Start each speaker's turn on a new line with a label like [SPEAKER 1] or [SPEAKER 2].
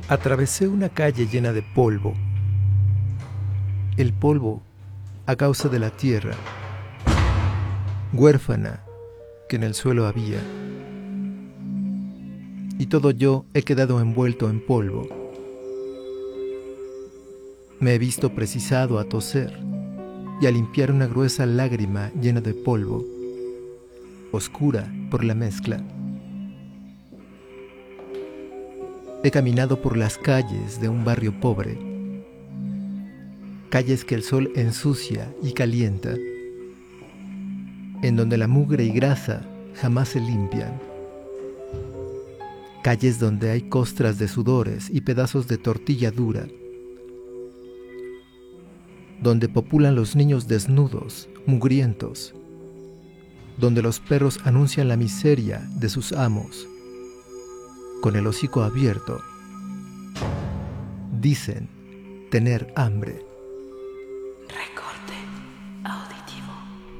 [SPEAKER 1] Atravesé una calle llena de polvo. El polvo a causa de la tierra, huérfana que en el suelo había. Y todo yo he quedado envuelto en polvo. Me he visto precisado a toser y a limpiar una gruesa lágrima llena de polvo, oscura por la mezcla. He caminado por las calles de un barrio pobre, calles que el sol ensucia y calienta, en donde la mugre y grasa jamás se limpian, calles donde hay costras de sudores y pedazos de tortilla dura, donde populan los niños desnudos, mugrientos, donde los perros anuncian la miseria de sus amos, con el hocico abierto. Dicen tener hambre.
[SPEAKER 2] Recorte audio.